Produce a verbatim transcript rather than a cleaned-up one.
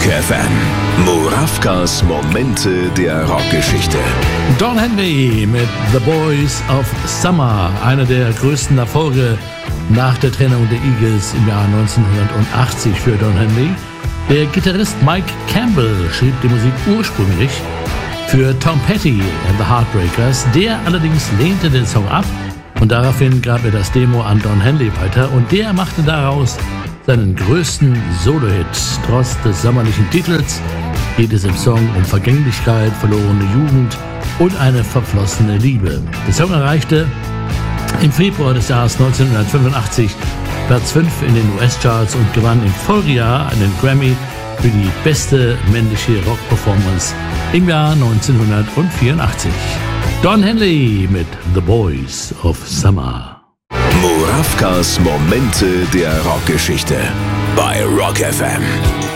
Rock F M. Murawkas Momente der Rockgeschichte. Don Henley mit The Boys of Summer, einer der größten Erfolge nach der Trennung der Eagles im Jahr neunzehnhundertachtzig für Don Henley. Der Gitarrist Mike Campbell schrieb die Musik ursprünglich für Tom Petty and the Heartbreakers. Der allerdings lehnte den Song ab und daraufhin gab er das Demo an Don Henley weiter und der machte daraus seinen größten Solo-Hit. Trotz des sommerlichen Titels geht es im Song um Vergänglichkeit, verlorene Jugend und eine verflossene Liebe. Der Song erreichte im Februar des Jahres neunzehnhundertfünfundachtzig Platz fünf in den U S-Charts und gewann im Folgejahr einen Grammy für die beste männliche Rock-Performance im Jahr neunzehnhundertvierundachtzig. Don Henley mit The Boys of Summer. Murawkas Momente der Rockgeschichte bei Rock F M.